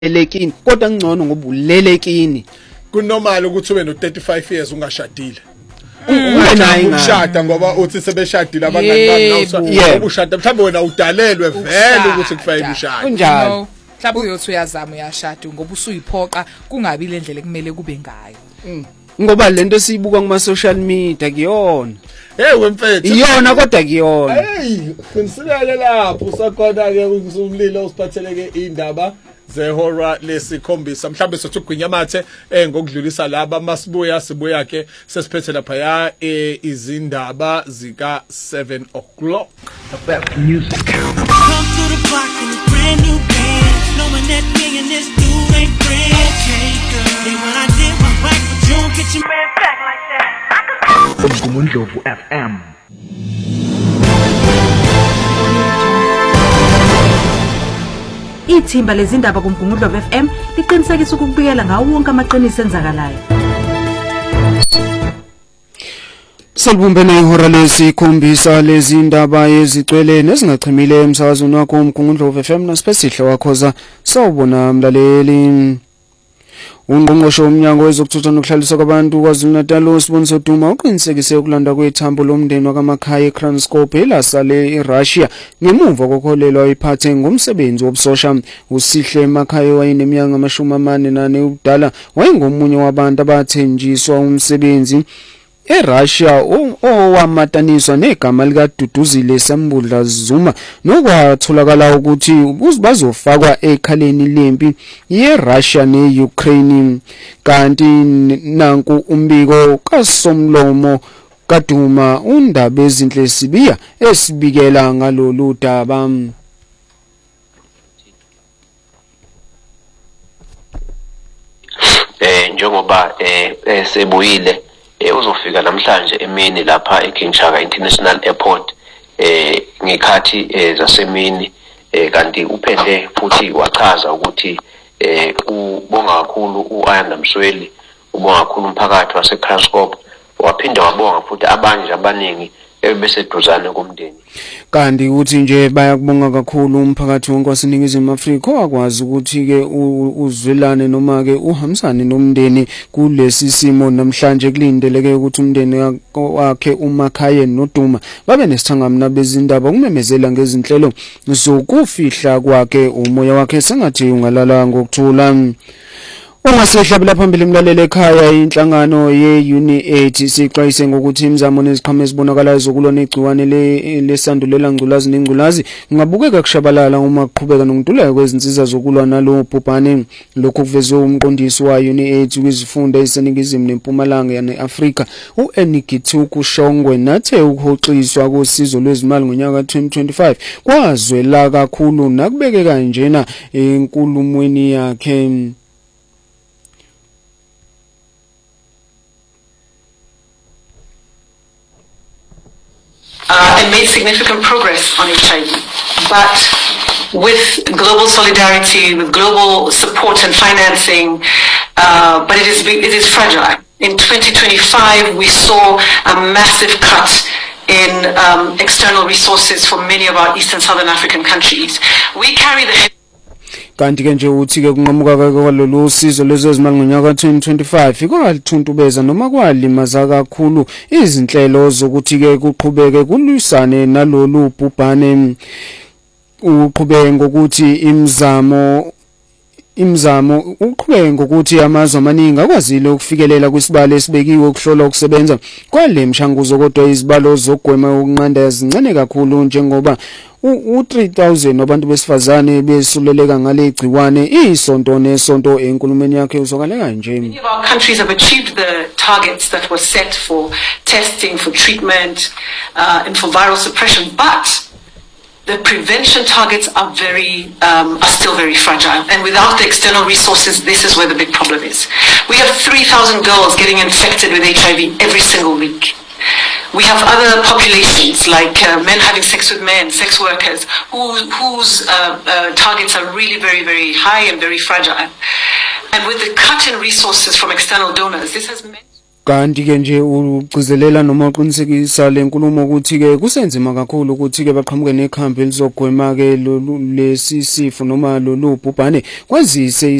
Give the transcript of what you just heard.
elekini kodwa ngcono ngoba ulelekini kunormal ukuthi ube no 35 years ungashadile Ukushada ngoba uthi sebeshadile abangani bami ngoba ushada mhlawumbe wena udalelwe vele ukuthi kufanele ushade kunjalo mhlawumbe uyothi uyazama uyashada ngoba usuyiphoqa kungabi le ndlela ekumele kube ngayo ngoba lento siyibuka kuma social media kuyona wemfethu iyona kodwa kuyona qinisekele lapho usakhona ke umlilo usiphatheleke indaba zehora lesikhombisa mhlambe sothi ugwinya mathe ngokudlulisa laba masibuya sibuya ke sesiphethe lapha ya izindaba zika 7 o'clock music come to the park in a brand new band knowing that me and this dude ain't friends okay girl then what I did was right but you don't get your man back like that Umgumundlovu FM Ithimba lezindaba kuMgungundlovu FM liqinisekisa ukubikela ngawo wonke amaqiniso enzakalayo. Salbumbene ihora lesikhombisa lezindaba ezicwele nezingachimile emsakazweni wakho uMgungundlovu FM nasipesihle wakhoza sawubona mlaleli. Ungqongqoshe umnyango wezokuthutha nokuhlaliswa kwabantu KwaZulu-Natal uSiboniso Duma uqinisekise ukulanda kwethambo lomndeni wakamakhaya eKranskop elasale eRussia ngemuva kokholelwa iphathe ngomsebenzi wobusosha uSihle Makhaya wayeneminyaka 48 ubudala wayengomunye wabantu abathenjiswa umsebenzi eRussia owamataniswa negama lika Duduzile Sambudla Zuma nokwatholakala ukuthi bazofakwa ekhaleni lempi yeRussia neUkraine kanti nanku umbiko kaSomlomo kaDuma undaba ezinhle sibiya esibikela ngalolu daba njengoba sebuyile uzofika namhlanje emini lapha eKing Chaka International Airport ngekhathi zasemini kanti uphende futhi wachaza ukuthi ubonga kakhulu uAyanda Msweli ubonga kakhulu umphakathi waseKranskop waphinda wabonga futhi abanye abaningi ebeseduzane kumndeni kanti uthi nje bayakubonga kakhulu umphakathi wonke waseNingizimu Afrika okwazi ukuthi ke uzwelane noma ke uhambisane nomndeni kulesi simo namhlanje kulindeleke ukuthi umndeni wakhe uMakhaya noDuma babe nesithangamna bezindaba kumemezela ngezinhlelo zokufihla kwakhe umoya wakhe sengathi ungalala ngokuthula Ungasehlabela phambili imlalelo ekhaya inhlangano ye-UNAIDS sixwayise ngokuthi imizamo neziqhamuko ezibonakalayo zokulwa igciwane lesandulela ngculazi nengculazi ngabukeka kushabalala uma kuqhubeka nokuntuleka kwezinsiza zokulwa nalo bhubhane lokhu kuvezwe umqondisi wa UNAIDS kwizifunda eseningizimu neMpumalanga neAfrika uEnigitu Kushongwe nathe ukuhoxiswa kosizo lwezimali ngonyaka 2025 kwazwela kakhulu nakubekeka njena enkulumweni yakhe and made significant progress on HIV. But with global solidarity, with global support and financing, but it is fragile. In 2025, we saw a massive cut in external resources for many of our East and Southern African countries. We carry the kanti ke nje uthi ke kunqamuka kwalolu sizo lezezimali ngonyaka 2025 kwalithuntubeza noma kwalimaza kakhulu izinhlelo zokuthi ke kuqhubeke kulwisane nalolu bhubhane uqhubeke ngokuthi imizamo uqhubeke ngokuthi amazwe amaningi akwazile ukufikelela kwisibalo esibekiwe ukuhlola ukusebenza kwale mshanguzo kodwa izibalo zogwema ukunqanda zincane kakhulu njengoba u3000 abantu besifazane besuleleka ngale igciwane isonto nesonto enkulumeni yakhe uzokale kanje. Many of our countries have achieved the targets that were set for testing, for treatment, and for viral suppression, but the prevention targets are still very fragile, and without the external resources, this is where the big problem is. We have 3,000 girls getting infected with HIV every single week. We have other populations like men having sex with men, sex workers, whose targets are really very, very high and very fragile. And with the cut in resources from external donors, this has meant Kanti ke nje ugcizelela noma uqinisekisa lenkulumo ukuthi ke kusenzima kakhulu ukuthi ke baqhamuke nekhambi elizogwema ke lesi sifo noma lolu bhubhane kwazise